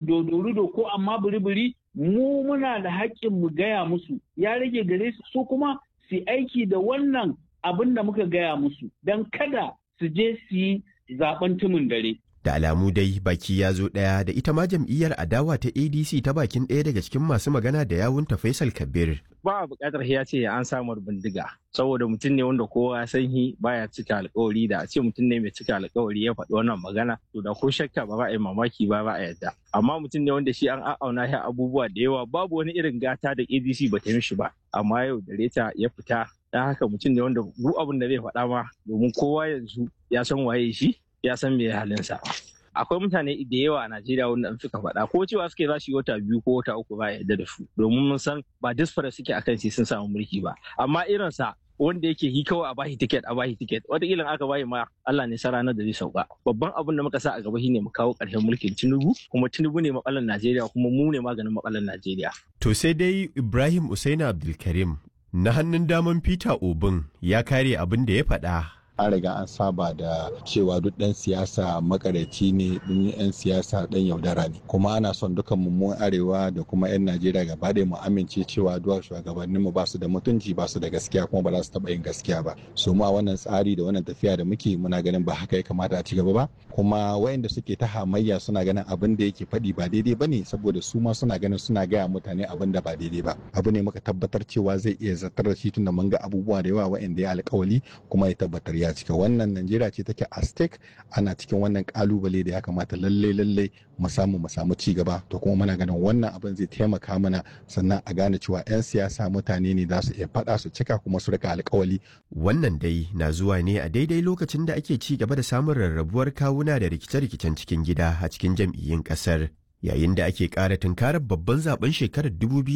dodorudo ko amma biri-biri, mu muna da haƙƙin mu gaya musu, ya rage gare su kuma su aiki da wannan abin da muka gaya musu don kada su je su yi zaben tumin dare. Da alamu dai baki ya zo ɗaya da ita ma jam'iyyar adawa ta ADC ta bakin ɗaya daga cikin masu magana da yawunta Faisal Kabir. Ba a buƙatar ya ce an samu bindiga saboda mutum ne wanda kowa ya san shi baya cika alƙawari, da a ce mutum ne mai cika alƙawari ya faɗi wannan magana to da ko shakka ba a yi mamaki ba a yadda. Amma mutum ne wanda shi an auna shi abubuwa da yawa, babu wani irin gata da ADC ba ta mishi ba, amma yau da reta ya fita. Dan haka mutum ne wanda duk abin da zai faɗa ma, domin kowa yanzu ya san waye shi, ya san me halinsa. Akwai mutane da yawa a Najeriya wanda an suka faɗa ko cewa suke za su yi wata 2 ko wata 3 ba yadda da su, domin mun san ba disfara suke akan sai sun samu mulki ba. Amma irinsa wanda yake yi kawai a bashi tiket wataƙila aka bayi ma Allah ne sa ranar da zai sauka. Babban abin da muka sa a gaba shine mu kawo ƙarshen mulkin Tinubu, kuma Tinubu ne matsalar Najeriya, kuma mu ne maganin matsalar Najeriya. To sai dai Ibrahim Usaina Abdulkarim na hannun daman Peter Obin ya kare abin da ya faɗa. An riga an saba da cewa duk ɗan siyasa makaraci ne, duk ɗan siyasa ɗan yaudara ne, kuma ana son dukan mu arewa da kuma 'yan Najeriya gaba ɗaya mu amince cewa duka shugabannin mu ba su da mutunci, ba su da gaskiya, kuma ba za su taɓa yin gaskiya ba. So mu a wannan tsari da wannan tafiya da muke muna ganin ba haka ya kamata a ci gaba ba, kuma wayanda suke ta hamayya suna ganin abin da yake faɗi ba daidai ba ne, saboda su ma suna ganin suna gaya mutane abin da ba daidai ba. Abu ne muka tabbatar cewa zai iya zartar da shi, tunda mun ga abubuwa da yawa wayanda ya alƙawali kuma ya tabbatar ya cika. Wannan Najeriya ce take a stake, ana cikin wannan kalubale da ya kamata lalle mu samu ci gaba, to kuma muna ganin wannan abin zai taimaka mana, sannan a gane cewa 'yan siyasa mutane ne za su iya faɗa su cika kuma su rika alƙawali. Wannan dai na zuwa ne a daidai lokacin da ake ci gaba da samun rarrabuwar kawuna da rikice-rikicen cikin gida a cikin jam'iyyun ƙasar, yayin da ake ƙara tunkarar babban zaben shekarar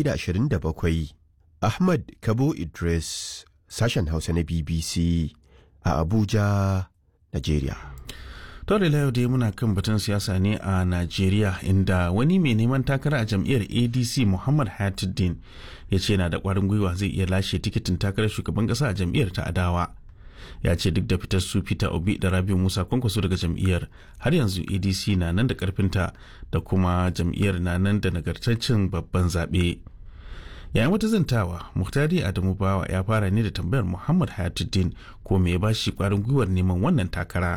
2027. Ahmad Kabo Idris, sashen Hausa na BBC. A Abuja, Najeriya. To da yau dai muna kan batun siyasa ne a Najeriya, inda wani mai neman takara a jam'iyyar ADC Muhammad Hayatuddin ya ce yana da ƙwarin gwiwa zai iya lashe tikitin takarar shugaban ƙasa a jam'iyyar ta adawa. Ya ce duk da fitar su Peter Obi da Rabiu Musa Kwankwaso daga jam'iyyar, har yanzu ADC na nan da ƙarfinta da kuma jam'iyyar na nan da nagartaccen babban zaɓe. Yayin wata zantawa, Muhtari Adamu Bawa ya fara ne da tambayar Muhammad Hayatuddin ko me ya ba shi kwarin gwiwar neman wannan takara.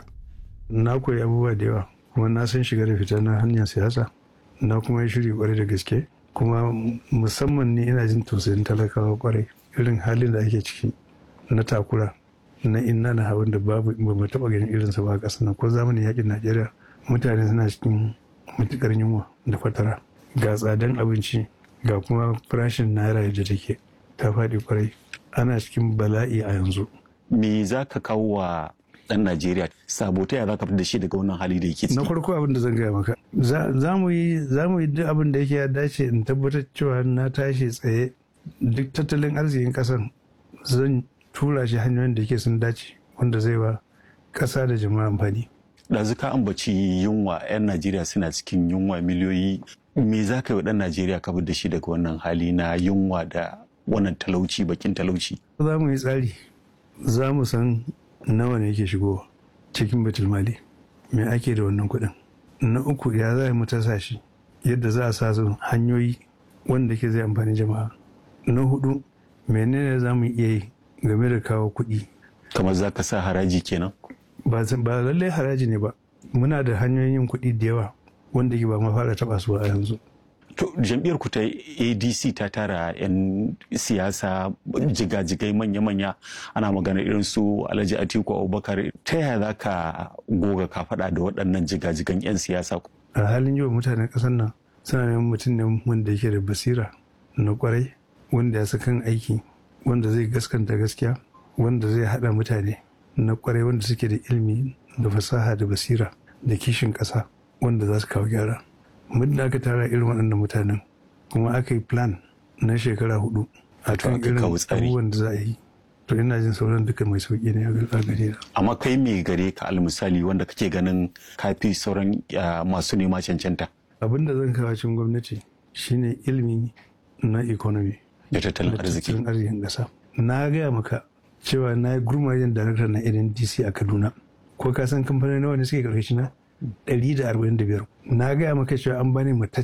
Na koyi abubuwa da yawa, kuma na san shiga da fita na hanyar siyasa, na kuma yi shiri kwarai da gaske, kuma musamman ni ina jin tausayin talakawa kwarai, irin halin da ake ciki na takura na inna na hawan da babu ba mu taɓa ganin irinsa ba a ƙasar nan. Ko zamanin yakin Najeriya mutane suna cikin matuƙar yunwa da fatara, ga tsadan abinci, ga kuma farashin naira da take ta faɗi kwarai, ana cikin bala'i a yanzu. Me za ka kawo wa ɗan Najeriya sabota ya za ka fitar da shi daga wannan hali da yake ciki? Na farko abin da zan gaya maka, za mu yi duk abin da yake ya dace in tabbatar cewa na tashi tsaye, duk tattalin arzikin ƙasar zan tura shi hanyoyin da yake sun dace, wanda zai wa ƙasa da jama'a amfani. Ɗazu ka ambaci yunwa, 'yan Najeriya suna cikin yunwa miliyoyi. Me za ka yi wa ɗan Najeriya ka da shi daga wannan hali na yunwa da wannan talauci, bakin talauci? Za mu yi tsari, za mu san nawa ne yake shigowa cikin batul mali, me ake da wannan kuɗin. Na uku, ya za mu tasa shi yadda za a sa su hanyoyi wanda ke zai amfani jama'a. Na hudu, menene za mu iya yi game da kawo kuɗi. Kamar za ka sa haraji kenan? Ba lallai haraji ne ba, muna da hanyoyin yin kuɗi da yawa wanda ke ba ma fara taɓa su a yanzu. To jam'iyyar ku ta ADC ta tara 'yan siyasa jigajigai manya-manya, ana magana irin su Alhaji Atiku Abubakar. Ta yaya za ka goga ka faɗa da waɗannan jigajigan 'yan siyasa? A halin yau mutanen ƙasar nan suna neman mutum ne wanda yake da basira na kwarai, wanda ya kan aiki, wanda zai gaskanta gaskiya, wanda zai haɗa mutane na kwarai, wanda suke da ilimi da fasaha da basira da kishin ƙasa, wanda za su kawo gyara. Muddin aka tara irin waɗannan mutanen, kuma aka yi plan na shekara 4 a kan irin abubuwan da za a yi, to ina jin sauran duka mai sauƙi ne a gare. Amma kai me gare ka almisali wanda kake ganin kafi sauran masu nema cancanta? Abin da zan kawo cikin gwamnati shine ilimi na economy da tattalin arzikin ƙasa. Na gaya maka cewa na yi gurmajen darakta na NDC a Kaduna. Ko ka san kamfanin nawa ne suke karkashi na? 145. Na gaya maka cewa an bani